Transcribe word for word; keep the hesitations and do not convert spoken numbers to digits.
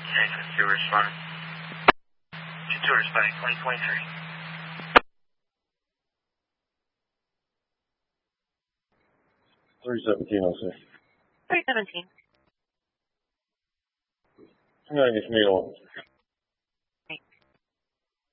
two responding. two responding, twenty twenty-three. three seventeen oh six. three seventeen. two ninety-three oh